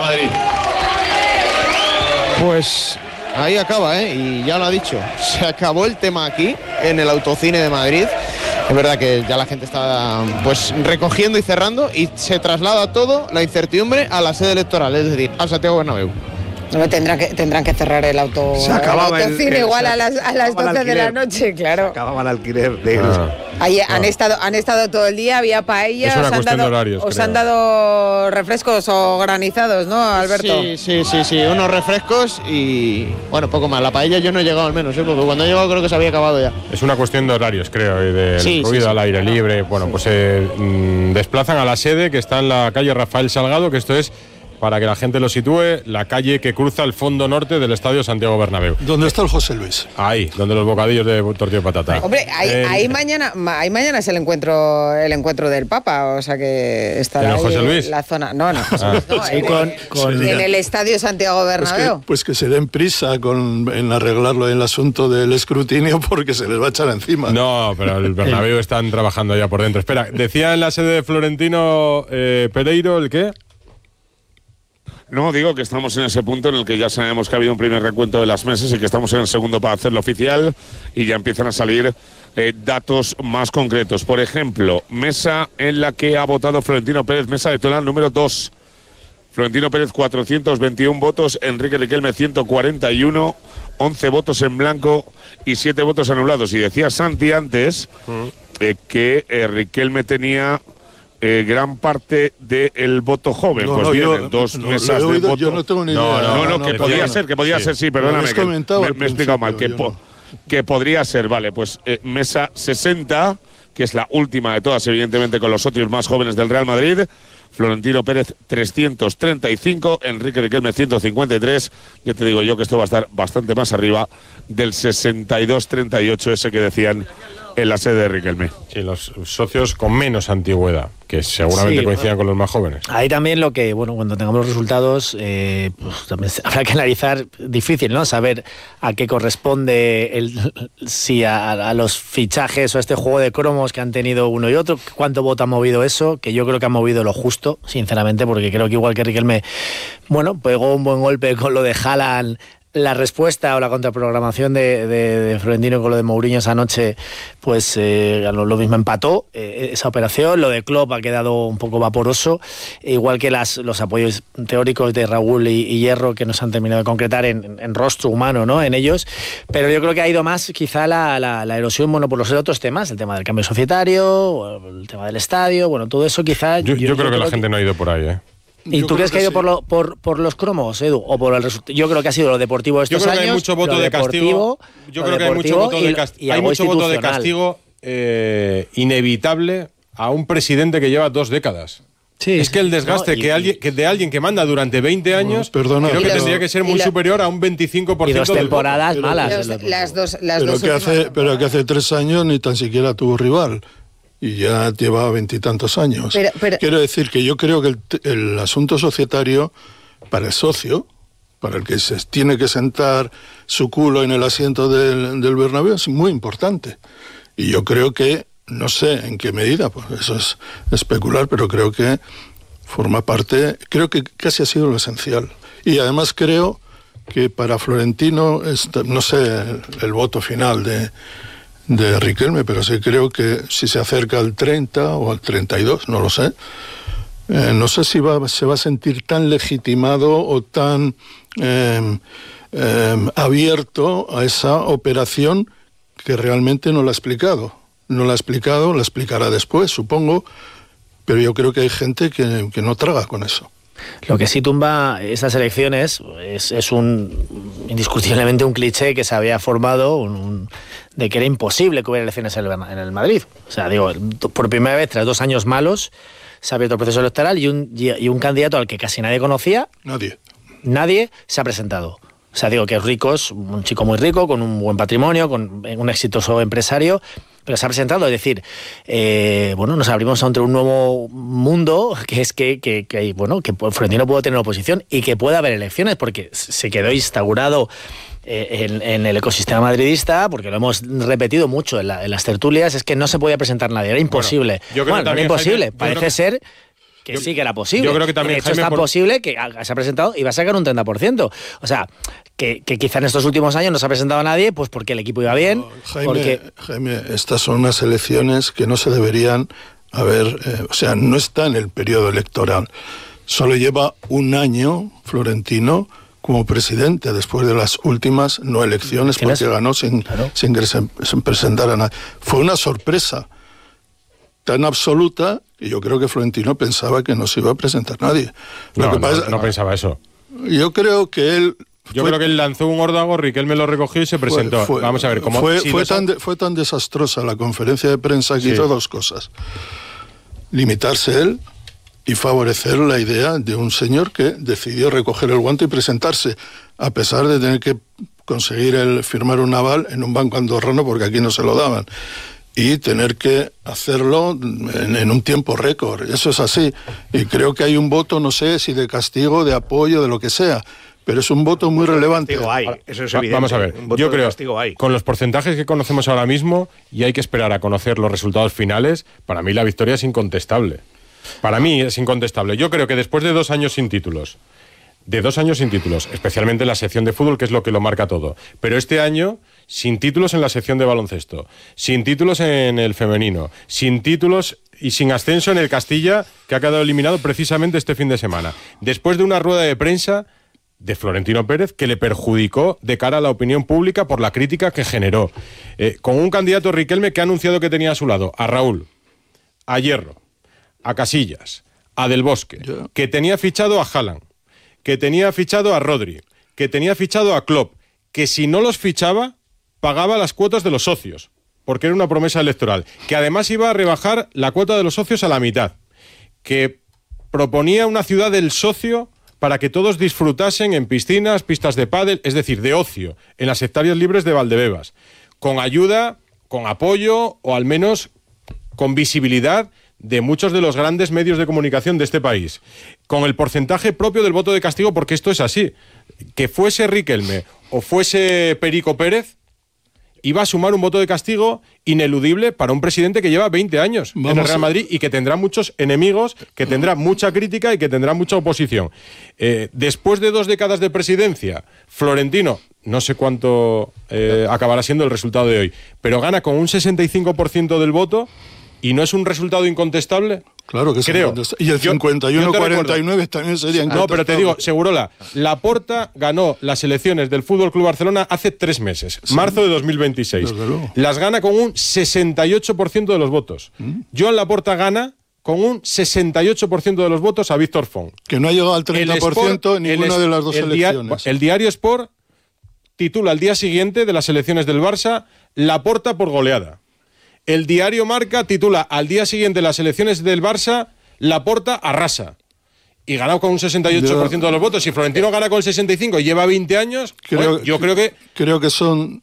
Madrid. Pues ahí acaba, y ya lo ha dicho, se acabó el tema aquí, en el Autocine de Madrid. Es verdad que ya la gente está pues recogiendo y cerrando y se traslada todo, la incertidumbre, a la sede electoral, es decir, a Santiago Bernabéu. No, tendrán que cerrar el autocine igual a las 12 de la noche, claro. Se acababa el alquiler de Ahí han estado todo el día, había paella, os han dado refrescos o granizados, ¿no, Alberto? Sí, unos refrescos y bueno, poco más. La paella yo no he llegado al menos, porque cuando he llegado creo que se había acabado ya. Es una cuestión de horarios, creo, y del ruido al aire libre. Bueno, pues se desplazan a la sede que está en la calle Rafael Salgado, que esto es, para que la gente lo sitúe, la calle que cruza el fondo norte del Estadio Santiago Bernabéu. ¿Dónde está el José Luis? Ahí, donde los bocadillos de tortilla de patata. Hombre, ahí mañana es el encuentro del Papa, o sea que estará ahí José Luis? La zona. No, José Luis, no, en el Estadio Santiago Bernabéu. Pues que se den prisa en arreglarlo el asunto del escrutinio, porque se les va a echar encima. No, pero el Bernabéu están trabajando ya por dentro. Espera, decía en la sede de Florentino Pereiro, ¿el qué? No, digo que estamos en ese punto en el que ya sabemos que ha habido un primer recuento de las mesas y que estamos en el segundo para hacerlo oficial y ya empiezan a salir datos más concretos. Por ejemplo, mesa en la que ha votado Florentino Pérez, mesa electoral número 2. Florentino Pérez, 421 votos, Enrique Riquelme, 141, 11 votos en blanco y 7 votos anulados. Y decía Santi antes que Riquelme tenía gran parte del voto joven. Pues vienen dos mesas de voto. Yo no tengo ni idea. No, que podía ser, sí, perdóname. Me he explicado mal, que podría ser, vale, pues mesa 60, que es la última de todas, evidentemente con los socios más jóvenes del Real Madrid. Florentino Pérez 335, Enrique Riquelme 153. Ya te digo yo que esto va a estar bastante más arriba del 62-38 ese que decían en la sede de Riquelme. Sí, los socios con menos antigüedad, que seguramente coincidan con los más jóvenes. Ahí también lo que, cuando tengamos los resultados, pues también habrá que analizar, difícil, ¿no? Saber a qué corresponde si a los fichajes o a este juego de cromos que han tenido uno y otro, cuánto voto ha movido eso, que yo creo que ha movido lo justo, sinceramente, porque creo que igual que Riquelme, pegó un buen golpe con lo de Haaland. La respuesta o la contraprogramación de Florentino con lo de Mourinho esa noche, pues lo mismo empató esa operación. Lo de Klopp ha quedado un poco vaporoso, igual que los apoyos teóricos de Raúl y Hierro, que nos han terminado de concretar en rostro humano, ¿no? En ellos. Pero yo creo que ha ido más quizá la erosión, por los otros temas, el tema del cambio societario, el tema del estadio, todo eso quizá. Yo creo que la gente no ha ido por ahí, ¿Y tú crees que ha ido por los cromos, Edu? ¿O por el resultado? Yo creo que ha sido lo deportivo estos años. Yo creo que hay mucho voto de castigo. Yo creo que hay mucho voto de castigo. Hay mucho voto de castigo inevitable a un presidente que lleva 2 décadas. Sí, es que el desgaste de alguien que manda durante 20 años, creo que tendría que ser muy superior a un 25%. Y 2 temporadas malas. Pero que hace 3 años ni tan siquiera tuvo rival. Y ya lleva 20 y tantos años. Quiero decir que yo creo que el asunto societario, para el socio, para el que se tiene que sentar su culo en el asiento del Bernabéu, es muy importante. Y yo creo que, no sé en qué medida, pues eso es especular, pero creo que forma parte, creo que casi ha sido lo esencial. Y además creo que para Florentino, no sé el voto final de Riquelme, pero sí creo que si se acerca al 30 o al 32, no lo sé, no sé si se va a sentir tan legitimado o tan abierto a esa operación que realmente no la ha explicado. No la ha explicado, la explicará después, supongo, pero yo creo que hay gente que no traga con eso. Lo que sí tumba esas elecciones es indiscutiblemente un cliché que se había formado de que era imposible que hubiera elecciones en el Madrid. O sea, por primera vez, tras 2 años malos, se ha abierto el proceso electoral y un candidato al que casi nadie conocía. Nadie se ha presentado. O sea, que es rico, es un chico muy rico, con un buen patrimonio, con un exitoso empresario, pero se ha presentado. Es decir, nos abrimos ante un nuevo mundo, que es que Florentino puede tener oposición y que puede haber elecciones, porque se quedó instaurado en el ecosistema madridista, porque lo hemos repetido mucho en las tertulias, es que no se podía presentar nadie, era imposible. Era imposible. Parece ser que sí que era posible. Yo creo que también, de hecho, es tan posible que se ha presentado y va a sacar un 30%. O sea, que quizá en estos últimos años no se ha presentado a nadie, pues porque el equipo iba bien. Jaime, estas son unas elecciones que no se deberían haber... o sea, no está en el periodo electoral. Solo lleva un año Florentino como presidente, después de las últimas no elecciones, porque ganó sin presentar a nadie. Fue una sorpresa tan absoluta que yo creo que Florentino pensaba que no se iba a presentar nadie. No pensaba eso. Yo creo que él... Yo creo que él lanzó un órdago, Riquelme lo recogió y se presentó. Vamos a ver cómo... Fue tan desastrosa la conferencia de prensa que hizo dos cosas. Limitarse él y favorecer la idea de un señor que decidió recoger el guante y presentarse, a pesar de tener que conseguir firmar un aval en un banco andorrano, porque aquí no se lo daban, y tener que hacerlo en un tiempo récord. Eso es así. Y creo que hay un voto, no sé si de castigo, de apoyo, de lo que sea, pero es un voto muy relevante. Eso es evidente. Vamos a ver, yo creo, con los porcentajes que conocemos ahora mismo, y hay que esperar a conocer los resultados finales, para mí la victoria es incontestable. Para mí es incontestable. Yo creo que después de 2 años sin títulos, especialmente en la sección de fútbol, que es lo que lo marca todo, pero este año sin títulos en la sección de baloncesto, sin títulos en el femenino, sin títulos y sin ascenso en el Castilla, que ha quedado eliminado precisamente este fin de semana, después de una rueda de prensa de Florentino Pérez que le perjudicó de cara a la opinión pública por la crítica que generó, con un candidato, Riquelme, que ha anunciado que tenía a su lado a Raúl, a Hierro, a Casillas, a Del Bosque, que tenía fichado a Haaland, que tenía fichado a Rodri, que tenía fichado a Klopp, que si no los fichaba, pagaba las cuotas de los socios, porque era una promesa electoral, que además iba a rebajar la cuota de los socios a la mitad, que proponía una ciudad del socio para que todos disfrutasen en piscinas, pistas de pádel, es decir, de ocio, en las hectáreas libres de Valdebebas, con ayuda, con apoyo o al menos con visibilidad de muchos de los grandes medios de comunicación de este país, con el porcentaje propio del voto de castigo, porque esto es así. Que fuese Riquelme o fuese Perico Pérez, iba a sumar un voto de castigo ineludible para un presidente que lleva 20 años en el Real Madrid y que tendrá muchos enemigos, que tendrá mucha crítica y que tendrá mucha oposición. Después de 2 décadas de presidencia, Florentino, no sé cuánto acabará siendo el resultado de hoy, pero gana con un 65% del voto. ¿Y no es un resultado incontestable? Claro que sí. Y el 51-49 también sería incontestable. No, pero te digo, Segurola, Laporta ganó las elecciones del FC Barcelona hace 3 meses, marzo de 2026. Las gana con un 68% de los votos. Joan Laporta gana con un 68% de los votos a Víctor Font. Que no ha llegado al 30% en ninguna de las dos elecciones. El diario Sport titula al día siguiente de las elecciones del Barça, Laporta por goleada. El diario Marca titula al día siguiente de las elecciones del Barça, Laporta arrasa. Y ganado con un 68% de los votos. Si Florentino gana con el 65% y lleva 20 años, yo creo que... Creo que son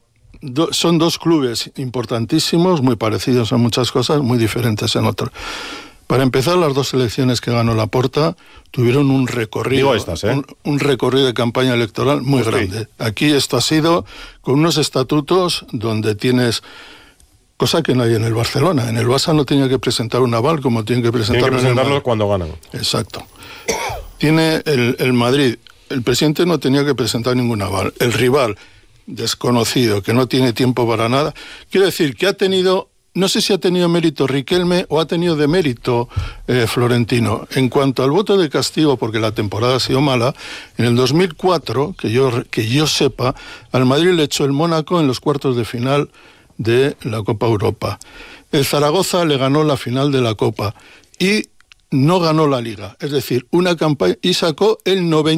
2 clubes importantísimos, muy parecidos en muchas cosas, muy diferentes en otras. Para empezar, las 2 elecciones que ganó Laporta tuvieron un recorrido, un recorrido de campaña electoral muy grande. Aquí esto ha sido con unos estatutos donde tienes... Cosa que no hay en el Barcelona. En el Barça no tenía que presentar un aval como tienen que presentarlo cuando ganan. Exacto. Tiene el Madrid. El presidente no tenía que presentar ningún aval. El rival, desconocido, que no tiene tiempo para nada. Quiero decir que ha tenido... No sé si ha tenido mérito Riquelme o ha tenido de mérito Florentino. En cuanto al voto de castigo, porque la temporada ha sido mala, en el 2004, que yo sepa, al Madrid le echó el Mónaco en los cuartos de final de la Copa Europa. El Zaragoza le ganó la final de la Copa y no ganó la Liga. Es decir, una campaña y sacó el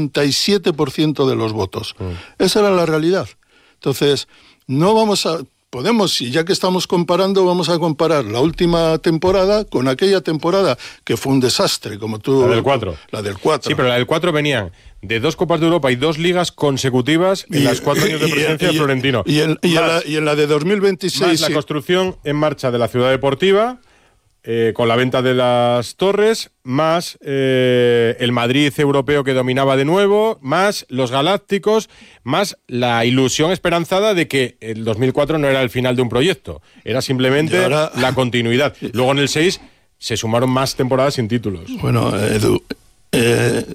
97% de los votos. Esa era la realidad. Entonces, no vamos a... Podemos, y ya que estamos comparando, vamos a comparar la última temporada con aquella temporada que fue un desastre, como tú... La del 4. La del 4. Sí, pero la del 4 venían de 2 Copas de Europa y 2 ligas consecutivas en las 4 años de presidencia de Florentino. Y en la de 2026... Más la construcción en marcha de la ciudad deportiva, con la venta de las torres, más el Madrid europeo que dominaba de nuevo, más los galácticos, más la ilusión esperanzada de que el 2004 no era el final de un proyecto, era simplemente la continuidad. Luego en el 6 se sumaron más temporadas sin títulos. Bueno, Edu,